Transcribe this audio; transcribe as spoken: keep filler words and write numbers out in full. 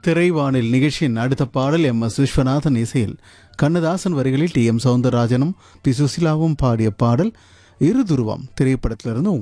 திரைவானில் நிகழ்ச்சியின் அடுத்த பாடல் எம் எஸ் விஸ்வநாதன் இசையில் கண்ணதாசன் வரிகளில் டி எம் சௌந்தரராஜனும் பி சுசிலாவும் பாடிய பாடல் இருதுருவம் திரைப்படத்திலிருந்து